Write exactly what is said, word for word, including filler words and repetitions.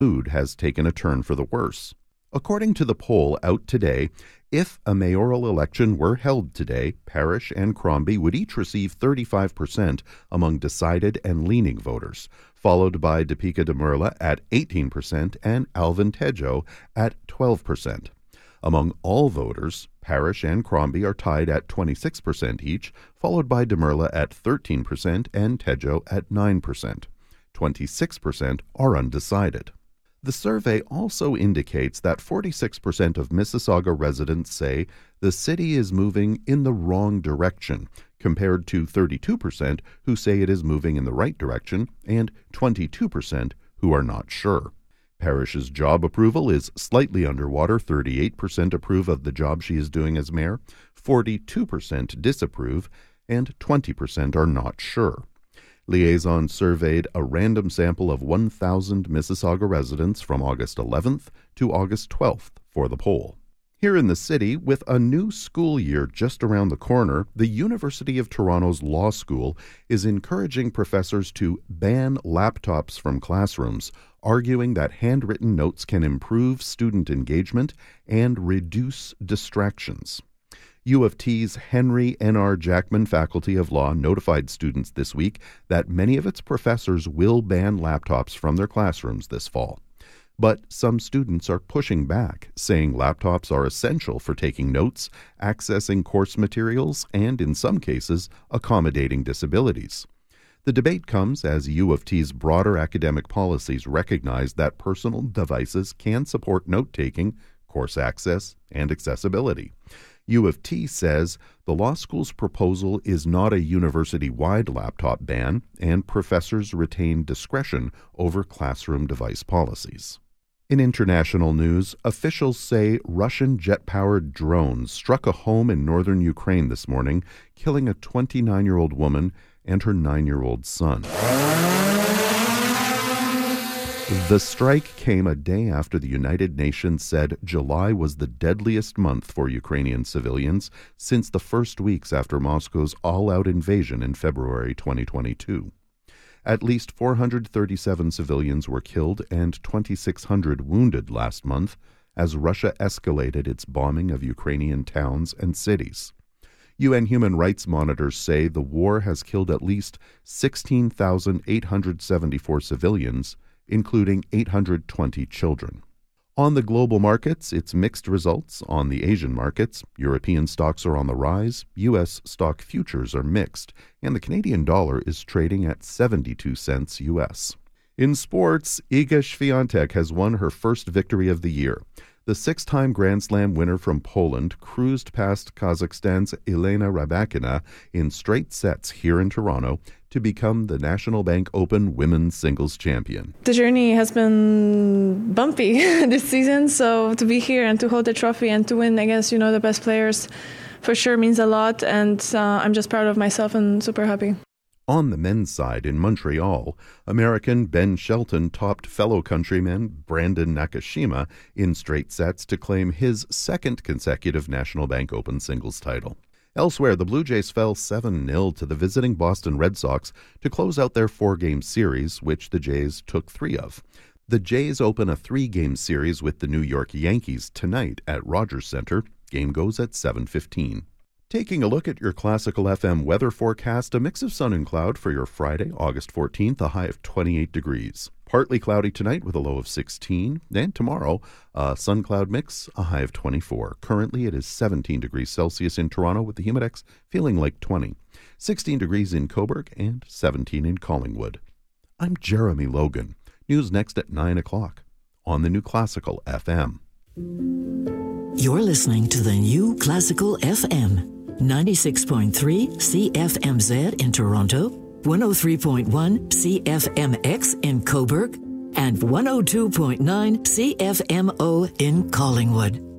mood has taken a turn for the worse. According to the poll out today, if a mayoral election were held today, Parrish and Crombie would each receive thirty-five percent among decided and leaning voters, followed by Deepika Demirla at eighteen percent and Alvin Tejo at twelve percent. Among all voters, Parrish and Crombie are tied at twenty-six percent each, followed by Demirla at thirteen percent and Tejo at nine percent. twenty-six percent are undecided. The survey also indicates that forty-six percent of Mississauga residents say the city is moving in the wrong direction, compared to thirty-two percent who say it is moving in the right direction and twenty-two percent who are not sure. Parrish's job approval is slightly underwater. thirty-eight percent approve of the job she is doing as mayor, forty-two percent disapprove, and twenty percent are not sure. Liaison surveyed a random sample of one thousand Mississauga residents from August eleventh to August twelfth for the poll. Here in the city, with a new school year just around the corner, the University of Toronto's Law School is encouraging professors to ban laptops from classrooms, arguing that handwritten notes can improve student engagement and reduce distractions. U of T's Henry N R Jackman Faculty of Law notified students this week that many of its professors will ban laptops from their classrooms this fall. But some students are pushing back, saying laptops are essential for taking notes, accessing course materials, and in some cases, accommodating disabilities. The debate comes as U of T's broader academic policies recognize that personal devices can support note-taking, course access, and accessibility. U of T says the law school's proposal is not a university-wide laptop ban, and professors retain discretion over classroom device policies. In international news, officials say Russian jet-powered drones struck a home in northern Ukraine this morning, killing a twenty-nine-year-old woman and her nine-year-old son. The strike came a day after the United Nations said July was the deadliest month for Ukrainian civilians since the first weeks after Moscow's all-out invasion in February twenty twenty-two. At least four hundred thirty-seven civilians were killed and twenty-six hundred wounded last month as Russia escalated its bombing of Ukrainian towns and cities. U N human rights monitors say the war has killed at least sixteen thousand eight hundred seventy-four civilians, including eight hundred twenty children. On the global markets, it's mixed results. On the Asian markets, European stocks are on the rise, U S stock futures are mixed, and the Canadian dollar is trading at seventy-two cents U S. In sports, Iga Świątek has won her first victory of the year. The six-time Grand Slam winner from Poland cruised past Kazakhstan's Elena Rybakina in straight sets here in Toronto to become the National Bank Open Women's Singles Champion. The journey has been bumpy this season, so to be here and to hold the trophy and to win against, you know, the best players for sure means a lot, and uh, I'm just proud of myself and super happy. On the men's side in Montreal, American Ben Shelton topped fellow countryman Brandon Nakashima in straight sets to claim his second consecutive National Bank Open singles title. Elsewhere, the Blue Jays fell seven nil to the visiting Boston Red Sox to close out their four-game series, which the Jays took three of. The Jays open a three-game series with the New York Yankees tonight at Rogers Center. Game goes at seven fifteen. Taking a look at your Classical F M weather forecast, a mix of sun and cloud for your Friday, August fourteenth, a high of twenty-eight degrees. Partly cloudy tonight with a low of sixteen. And tomorrow, a sun-cloud mix, a high of twenty-four. Currently, it is seventeen degrees Celsius in Toronto with the Humidex feeling like twenty. sixteen degrees in Cobourg and seventeen in Collingwood. I'm Jeremy Logan. News next at nine o'clock on the New Classical F M. You're listening to the New Classical F M. ninety-six point three C F M Z in Toronto, one oh three point one C F M X in Cobourg, and one oh two point nine C F M O in Collingwood.